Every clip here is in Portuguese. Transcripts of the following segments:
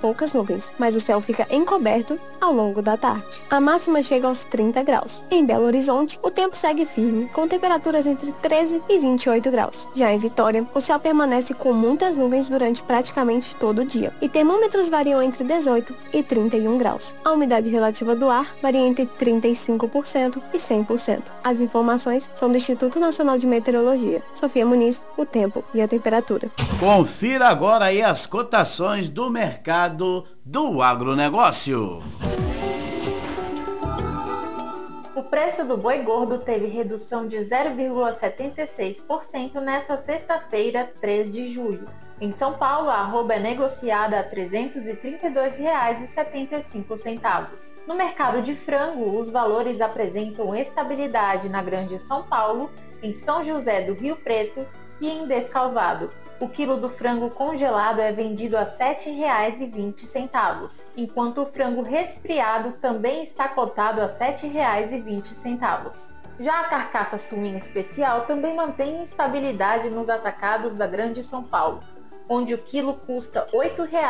poucas nuvens, mas o céu fica encoberto ao longo da tarde. A máxima chega aos 30 graus. Em Belo Horizonte, o tempo segue firme, com temperaturas entre 13 e 28 graus. Já em Vitória, o céu permanece com muitas nuvens durante praticamente todo o dia, e termômetros variam entre 18 e 31 graus. A umidade relativa do ar varia entre 35% e 100%. As informações são do Instituto Nacional de Meteorologia. Sofia Muniz, o tempo e a temperatura. Confira agora aí as cotações do mercado do agronegócio. O preço do boi gordo teve redução de 0,76% nesta sexta-feira, 3 de julho. Em São Paulo, a arroba é negociada a R$ 332,75. No mercado de frango, os valores apresentam estabilidade na Grande São Paulo, em São José do Rio Preto e em Descalvado. O quilo do frango congelado é vendido a R$ 7,20, enquanto o frango resfriado também está cotado a R$ 7,20. Já a carcaça suína especial também mantém estabilidade nos atacados da Grande São Paulo, onde o quilo custa R$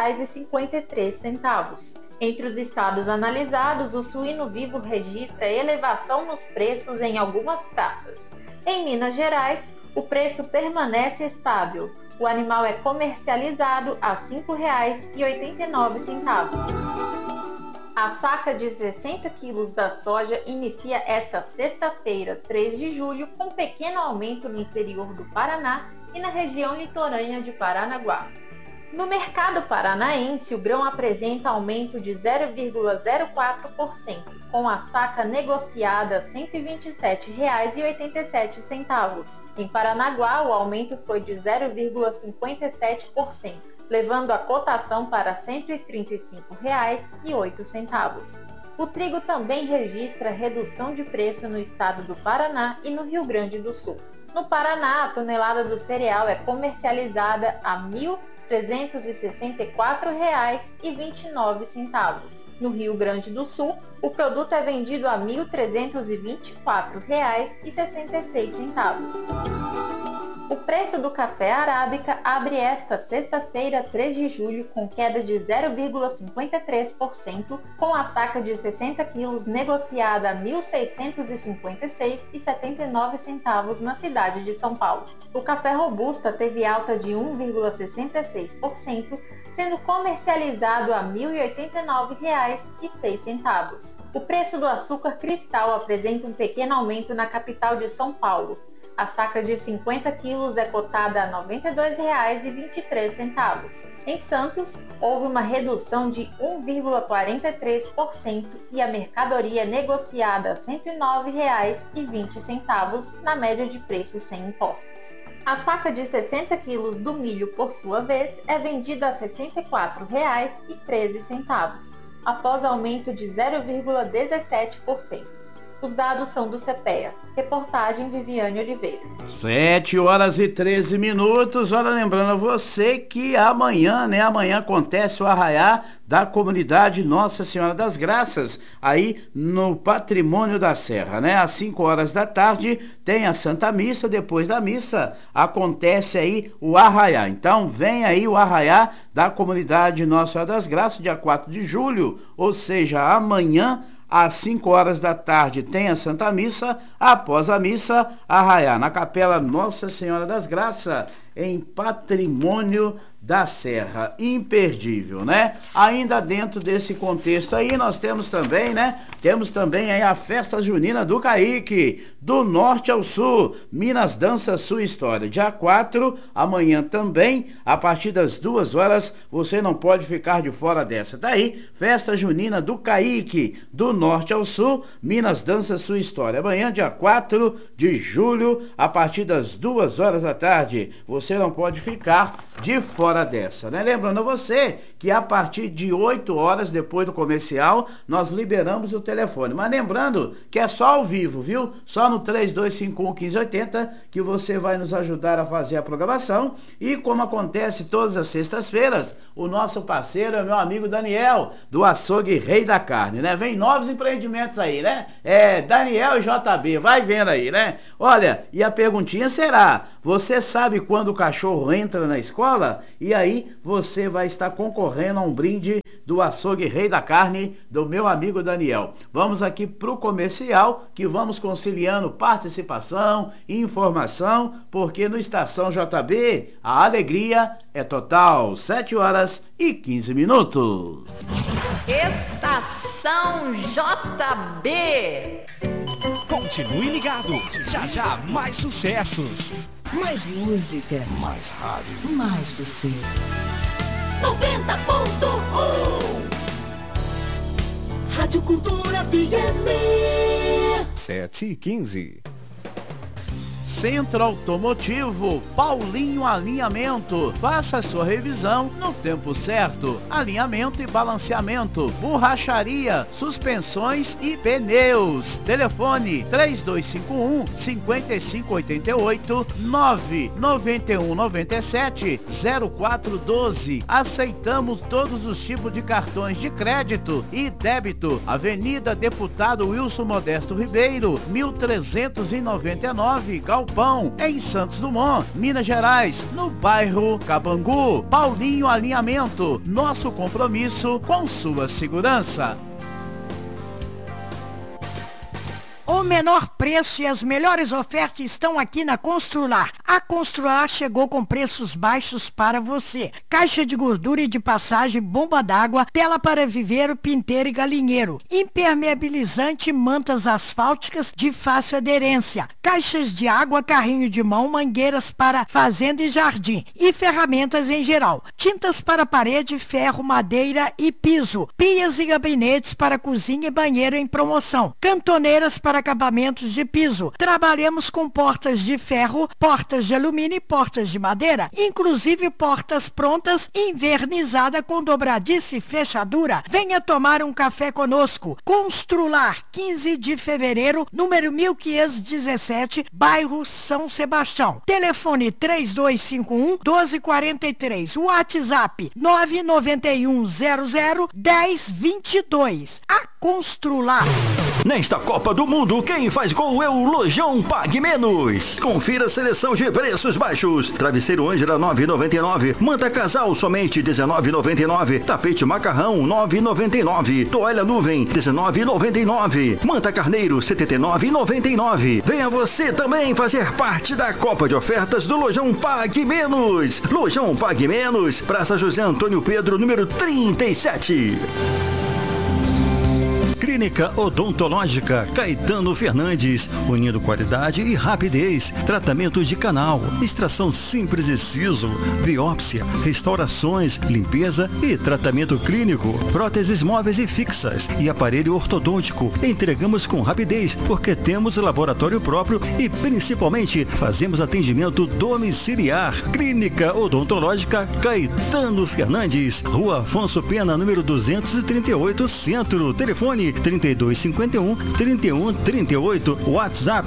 8,53. Entre os estados analisados, o suíno vivo registra elevação nos preços em algumas praças. Em Minas Gerais, o preço permanece estável. O animal é comercializado a R$ 5,89. A saca de 60 quilos da soja inicia esta sexta-feira, 3 de julho, com pequeno aumento no interior do Paraná e na região litorânea de Paranaguá. No mercado paranaense, o grão apresenta aumento de 0,04%, com a saca negociada a R$ 127,87. Em Paranaguá, o aumento foi de 0,57%, levando a cotação para R$ 135,08. O trigo também registra redução de preço no estado do Paraná e no Rio Grande do Sul. No Paraná, a tonelada do cereal é comercializada a R$ 1.364,29. No Rio Grande do Sul, o produto é vendido a R$ 1.324,66. O preço do café arábica abre esta sexta-feira, 3 de julho, com queda de 0,53%, com a saca de 60 quilos negociada a R$ 1.656,79 na cidade de São Paulo. O café robusta teve alta de 1,66%, sendo comercializado a R$ 1.089,06. O preço do açúcar cristal apresenta um pequeno aumento na capital de São Paulo. A saca de 50 quilos é cotada a R$ 92,23. Em Santos, houve uma redução de 1,43% e a mercadoria é negociada a R$ 109,20 na média de preço sem impostos. A saca de 60 quilos do milho, por sua vez, é vendida a R$ 64,13, após aumento de 0,17%. Os dados são do CPEA. Reportagem Viviane Oliveira. 7h13. Olha, lembrando a você que amanhã acontece o arraiá da comunidade Nossa Senhora das Graças, aí no Patrimônio da Serra, né? Às 5h da tarde tem a Santa Missa, depois da missa acontece aí o arraiá. Então vem aí o arraiá da comunidade Nossa Senhora das Graças, dia 4 de julho, ou seja, amanhã, às 5h da tarde tem a Santa Missa, após a missa, arraiá na Capela Nossa Senhora das Graças, em Patrimônio da Serra, imperdível, né? Ainda dentro desse contexto aí, nós temos também, aí a festa junina do Caique, do norte ao sul, Minas Dança Sua História, dia 4, amanhã também, a partir das 2h, você não pode ficar de fora dessa, tá aí, festa junina do Caique, do norte ao sul, Minas Dança Sua História, amanhã, dia 4 de julho, a partir das 2h da tarde, você não pode ficar de fora dessa, né? Lembrando a você que a partir de 8h depois do comercial, nós liberamos o telefone, mas lembrando que é só ao vivo, viu? Só no 3251-1580 que você vai nos ajudar a fazer a programação, e como acontece todas as sextas-feiras, o nosso parceiro é meu amigo Daniel, do Açougue Rei da Carne, né? Vem novos empreendimentos aí, né? Daniel e JB, vai vendo aí, né? Olha, e a perguntinha será, Você sabe quando o cachorro entra na escola? E aí você vai estar concorrendo a um brinde do Açougue Rei da Carne do meu amigo Daniel. Vamos aqui pro comercial, que vamos conciliando participação e informação, porque no Estação JB a alegria é total. 7h15. Estação JB. Continue ligado, já já mais sucessos. Mais música. Mais rádio. Mais você. 90.1 Rádio Cultura FM 7h15. Centro Automotivo Paulinho Alinhamento. Faça a sua revisão no tempo certo. Alinhamento e balanceamento, borracharia, suspensões e pneus. Telefone 3251-5588 99197-0412. Aceitamos todos os tipos de cartões de crédito e débito. Avenida Deputado Wilson Modesto Ribeiro, 1399, Galpão, em Santos Dumont, Minas Gerais, no bairro Cabangu. Paulinho Alinhamento, nosso compromisso com sua segurança. O menor preço e as melhores ofertas estão aqui na Constrular. A Constrular chegou com preços baixos para você. Caixa de gordura e de passagem, bomba d'água, tela para viveiro, pinteiro e galinheiro, impermeabilizante, mantas asfálticas de fácil aderência, caixas de água, carrinho de mão, mangueiras para fazenda e jardim e ferramentas em geral. Tintas para parede, ferro, madeira e piso. Pias e gabinetes para cozinha e banheiro em promoção. Cantoneiras para acabamentos de piso. Trabalhamos com portas de ferro, portas de alumínio e portas de madeira, inclusive portas prontas, invernizada com dobradiça e fechadura. Venha tomar um café conosco. Constrular, 15 de fevereiro, número 1517, bairro São Sebastião. Telefone 3251-1243. WhatsApp 991001022. A Constrular. Nesta Copa do Mundo, quem faz gol é o Lojão Pague Menos. Confira a seleção de preços baixos. Travesseiro Ângela 9,99. Manta casal somente 19,99. Tapete macarrão 9,99. Toalha nuvem 19,99. Manta carneiro 79,99. Venha você também fazer parte da Copa de Ofertas do Lojão Pague Menos. Lojão Pague Menos, Praça José Antônio Pedro, número 37. Clínica Odontológica Caetano Fernandes, unindo qualidade e rapidez. Tratamento de canal, extração simples e siso, biópsia, restaurações, limpeza e tratamento clínico, próteses móveis e fixas e aparelho ortodôntico. Entregamos com rapidez porque temos laboratório próprio e principalmente fazemos atendimento domiciliar. Clínica Odontológica Caetano Fernandes, Rua Afonso Pena, número 238, Centro. Telefone 3251-3138, WhatsApp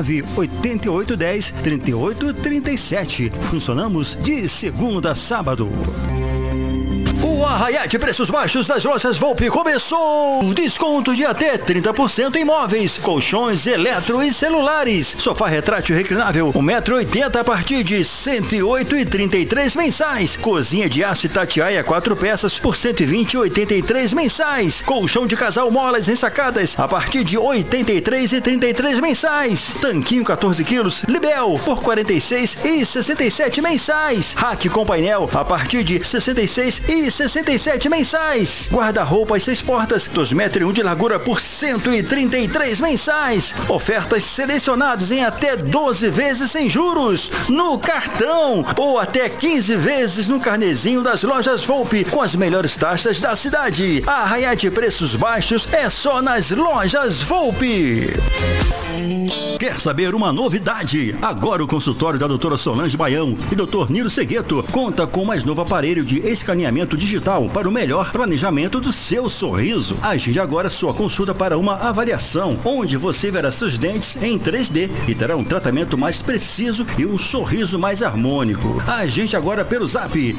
98810-3837. Funcionamos de segunda a sábado. O arraiá de preços baixos das lojas Volpe começou! Desconto de até 30% em móveis, colchões, eletro e celulares. Sofá retrátil reclinável, 1,80 m a partir de R$ 108,33 mensais. Cozinha de aço Itatiaia 4 peças por R$ 120,83 mensais. Colchão de casal molas ensacadas a partir de R$ 83,33 mensais. Tanquinho 14 quilos, Libel por R$ 46,67 mensais. Rack com painel a partir de R$ 66,67 mensais. Guarda-roupas 6 portas, 2,1 m de largura por R$ 133 mensais. Ofertas selecionadas em até 12 vezes sem juros no cartão ou até 15 vezes no carnezinho das lojas Volpe com as melhores taxas da cidade. A arraiá de preços baixos é só nas lojas Volpe. Quer saber uma novidade? Agora o consultório da doutora Solange Baião e doutor Nilo Segueto conta com o mais novo aparelho de escaneamento digital para o melhor planejamento do seu sorriso. Agende agora sua consulta para uma avaliação, onde você verá seus dentes em 3D e terá um tratamento mais preciso e um sorriso mais harmônico. Agende agora pelo Zap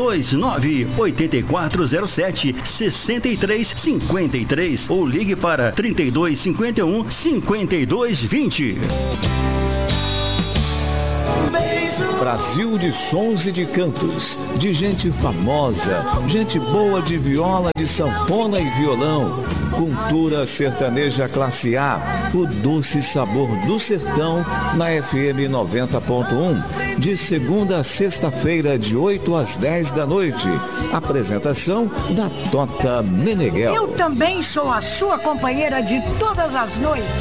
329-8407-6353 ou ligue para 3251-5220. Brasil de sons e de cantos, de gente famosa, gente boa de viola, de sanfona e violão. Cultura sertaneja classe A, o doce sabor do sertão, na FM 90.1, de segunda a sexta-feira, de 8 às 10 da noite. Apresentação da Tota Meneghel. Eu também sou a sua companheira de todas as noites.